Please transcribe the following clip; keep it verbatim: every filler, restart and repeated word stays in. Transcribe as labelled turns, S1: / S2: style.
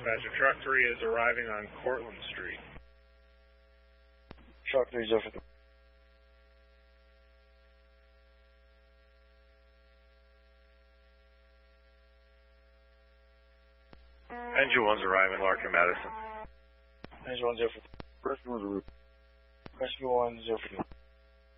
S1: Dispatcher, truck three is arriving on Cortlandt Street.
S2: Truck three is over the...
S1: Engine one's arriving, Larkin Madison.
S2: Engine one's over the... Rescue one's over the... Rescue one's over the...